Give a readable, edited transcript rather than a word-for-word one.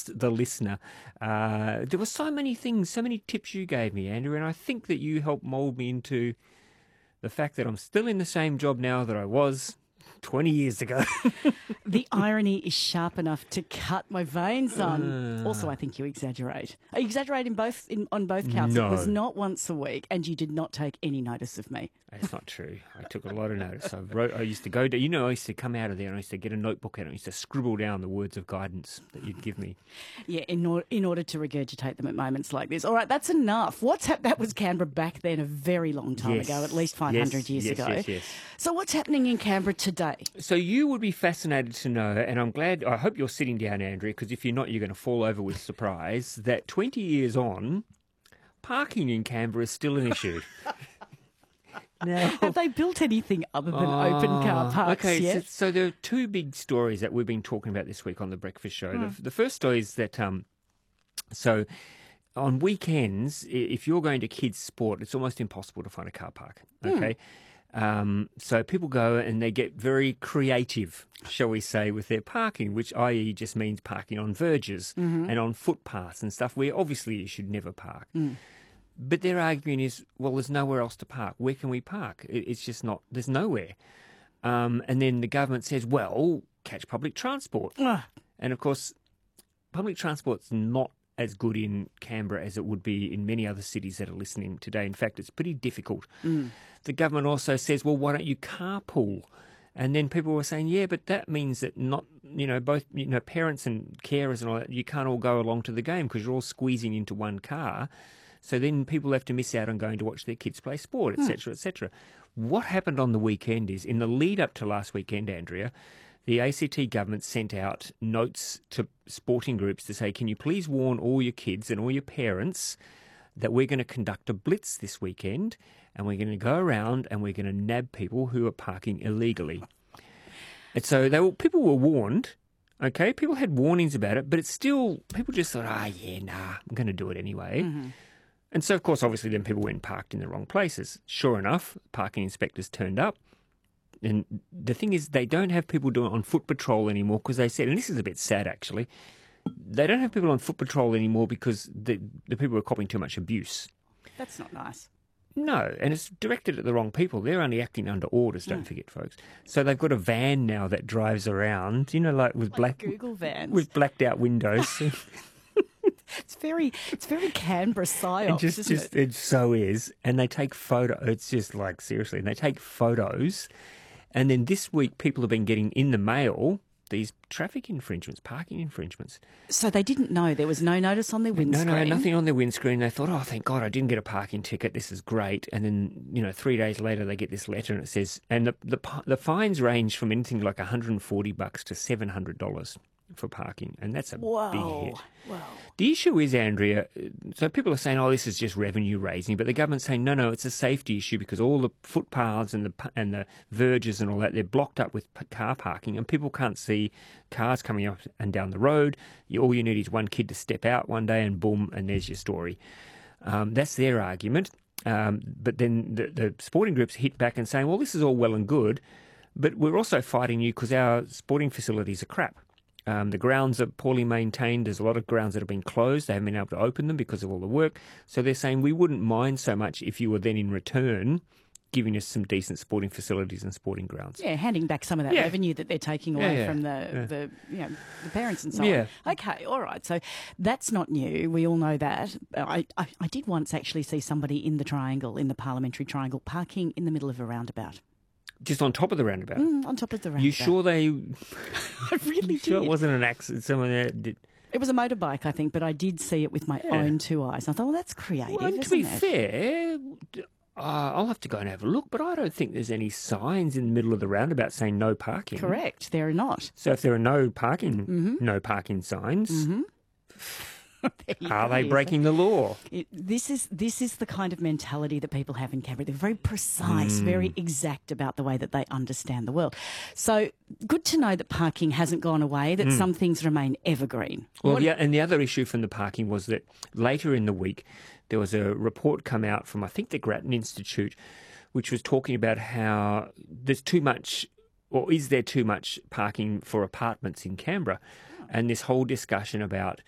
Ask the Listener. There were so many things, so many tips you gave me, Andrew, and I think that you helped mould me into the fact that I'm still in the same job now that I was 20 years ago. The irony is sharp enough to cut my veins on. Also, I think you exaggerate. You exaggerate on both counts. No. It was not once a week, and you did not take any notice of me. That's not true. I took a lot of notice. I used to go to, I used to come out of there and I used to get a notebook out and I used to scribble down the words of guidance that you'd give me. Yeah, in order to regurgitate them at moments like this. All right, that's enough. That was Canberra back then a very long time ago, at least 500 years ago. Yes. So what's happening in Canberra today? So you would be fascinated to know, and I hope you're sitting down, Andrea, because if you're not, you're going to fall over with surprise, that 20 years on, parking in Canberra is still an issue. Now, Have they built anything other than open car parks yet? So there are two big stories that we've been talking about this week on The Breakfast Show. The first story is that, so on weekends, if you're going to kids' sport, it's almost impossible to find a car park, okay? So people go and they get very creative, shall we say, with their parking, which i.e. just means parking on verges and on footpaths and stuff where obviously you should never park. But their argument is, well, there's nowhere else to park. Where can we park? It's just not, there's nowhere. And then the government says, well, catch public transport. And of course, public transport's not as good in Canberra as it would be in many other cities that are listening today. In fact, it's pretty difficult. The government also says, well, why don't you carpool? And then people were saying, yeah, but that means that not, both, parents and carers and all that, you can't all go along to the game because you're all squeezing into one car. So then people have to miss out on going to watch their kids play sport, etc., etc. What happened on the weekend is, in the lead up to last weekend, Andrea, the ACT government sent out notes to sporting groups to say, can you please warn all your kids and all your parents that we're going to conduct a blitz this weekend and we're going to go around and we're going to nab people who are parking illegally. And so people were warned, okay? People had warnings about it, but it's still, people just thought, I'm going to do it anyway. And so, of course, obviously then people went and parked in the wrong places. Sure enough, parking inspectors turned up. And the thing is, they don't have people doing it on foot patrol anymore because they said, and this is a bit sad actually, they don't have people on foot patrol anymore because the people are copping too much abuse. That's not nice. No, and it's directed at the wrong people. They're only acting under orders, don't forget, folks. So they've got a van now that drives around, like with Google vans. With blacked out windows. It's very Canberra psyops, isn't it? It so is. And they take photos. It's just like, seriously, and they take photos. And then this week, people have been getting in the mail these traffic infringements, parking infringements. So they didn't know there was no notice on their windscreen? No, nothing on their windscreen. They thought, oh, thank God, I didn't get a parking ticket. This is great. And then, 3 days later, they get this letter and it says, and the fines range from anything like $140 to $700 for parking, and that's a big hit. Wow. The issue is, Andrea, so people are saying, oh, this is just revenue raising, but the government's saying, no, it's a safety issue because all the footpaths and the verges and all that, they're blocked up with car parking and people can't see cars coming up and down the road. All you need is one kid to step out one day and boom, and there's your story. That's their argument. But then the sporting groups hit back and saying, well, this is all well and good, but we're also fighting you because our sporting facilities are crap. The grounds are poorly maintained. There's a lot of grounds that have been closed. They haven't been able to open them because of all the work. So they're saying we wouldn't mind so much if you were then in return giving us some decent sporting facilities and sporting grounds. Yeah, handing back some of that revenue that they're taking away from the parents and so on. Okay, all right. So that's not new. We all know that. I did once actually see somebody in the parliamentary triangle, parking in the middle of a roundabout. Just on top of the roundabout? On top of the roundabout. You sure they... I really did. Sure it wasn't an accident? Someone there did... It was a motorbike, I think, but I did see it with my own two eyes. I thought, well, that's creative, well, to be fair, I'll have to go and have a look, but I don't think there's any signs in the middle of the roundabout saying no parking. Correct, there are not. So if there are no parking signs... Are they breaking the law? This is the kind of mentality that people have in Canberra. They're very precise, very exact about the way that they understand the world. So good to know that parking hasn't gone away, that some things remain evergreen. Well, and the other issue from the parking was that later in the week there was a report come out from, I think, the Grattan Institute, which was talking about how there's too much, or is there too much parking for apartments in Canberra? And this whole discussion about